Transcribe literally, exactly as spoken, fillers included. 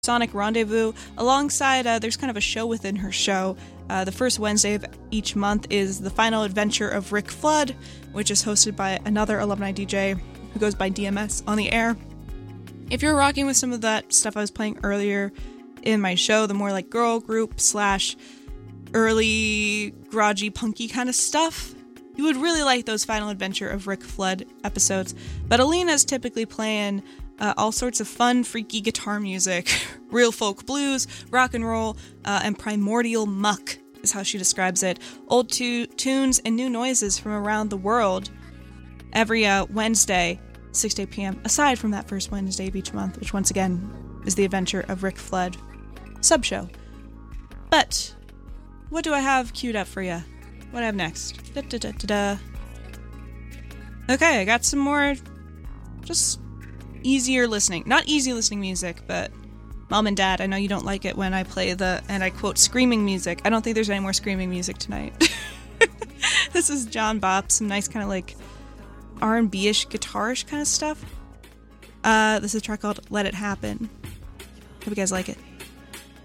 Sonic Rendezvous. Alongside, uh, there's kind of a show within her show. Uh, the first Wednesday of each month is The Final Adventure of Rick Flood, which is hosted by another alumni D J who goes by D M S on the air. If you're rocking with some of that stuff I was playing earlier in my show, the more like girl group slash early grungy punky kind of stuff, you would really like those Final Adventure of Rick Flood episodes. But Alina's typically playing uh, all sorts of fun, freaky guitar music, real folk blues, rock and roll, uh, and primordial muck is how she describes it. Old tu- tunes and new noises from around the world every uh, Wednesday, six to eight p.m., aside from that first Wednesday of each month, which once again is the Adventure of Rick Flood sub-show. But what do I have queued up for you? What do I have next? Da, da, da, da, da. Okay, I got some more just easier listening. Not easy listening music, but Mom and Dad, I know you don't like it when I play the, and I quote, screaming music. I don't think there's any more screaming music tonight. This is John Bop, some nice kind of like R and B-ish, guitarish kind of stuff. Uh, this is a track called Let It Happen. Hope you guys like it.